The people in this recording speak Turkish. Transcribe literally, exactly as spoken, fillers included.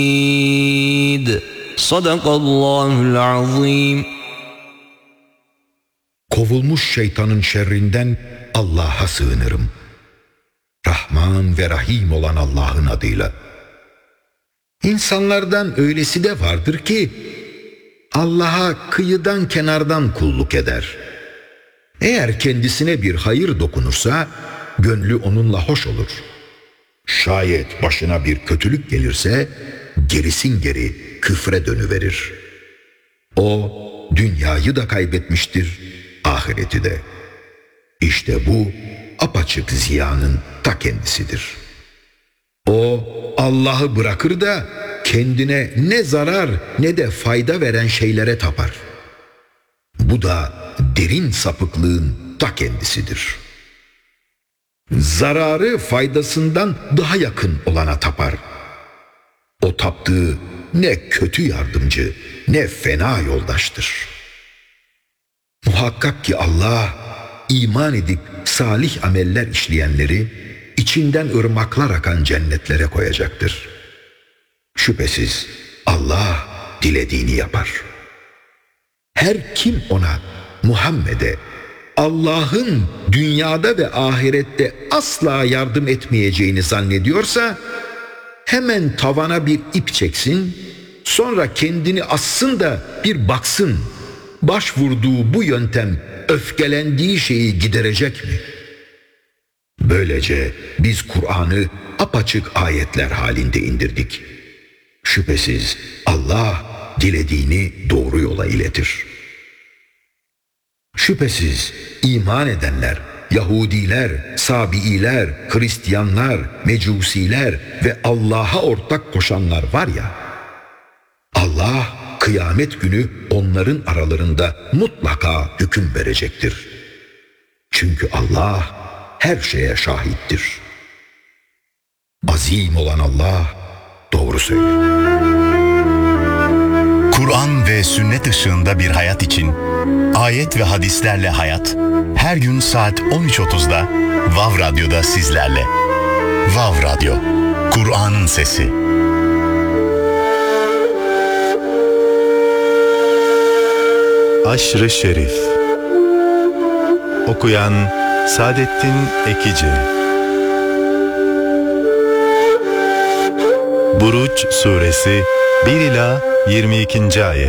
Sadakallahul azim. Kovulmuş şeytanın şerrinden Allah'a sığınırım. Rahman ve Rahim olan Allah'ın adıyla. İnsanlardan öylesi de vardır ki Allah'a kıyıdan kenardan kulluk eder. Eğer kendisine bir hayır dokunursa gönlü onunla hoş olur. Şayet başına bir kötülük gelirse gerisin geri küfre dönüverir. O dünyayı da kaybetmiştir, ahireti de. İşte bu apaçık ziyanın ta kendisidir. O Allah'ı bırakır da kendine ne zarar ne de fayda veren şeylere tapar. Bu da derin sapıklığın ta kendisidir. Zararı faydasından daha yakın olana tapar. O taptığı ne kötü yardımcı ne fena yoldaştır. Muhakkak ki Allah iman edip salih ameller işleyenleri içinden ırmaklar akan cennetlere koyacaktır. Şüphesiz Allah dilediğini yapar. Her kim ona, Muhammed'e, Allah'ın dünyada ve ahirette asla yardım etmeyeceğini zannediyorsa hemen tavana bir ip çeksin, sonra kendini assın da bir baksın, başvurduğu bu yöntem öfkelendiği şeyi giderecek mi? Böylece biz Kur'an'ı apaçık ayetler halinde indirdik. Şüphesiz Allah dilediğini doğru yola iletir. Şüphesiz iman edenler, Yahudiler, Sabiiler, Hristiyanlar, Mecusiler ve Allah'a ortak koşanlar var ya, Allah kıyamet günü onların aralarında mutlaka hüküm verecektir. Çünkü Allah her şeye şahittir. Azim olan Allah doğru söylüyor. Kur'an ve sünnet ışığında bir hayat için ayet ve hadislerle hayat her gün saat on üç otuzda Vav Radyo'da sizlerle. Vav Radyo, Kur'an'ın sesi. Aşr-ı Şerif. Okuyan Saadettin Ekici. Buruç Suresi bir ila yirmi ikinci ayet.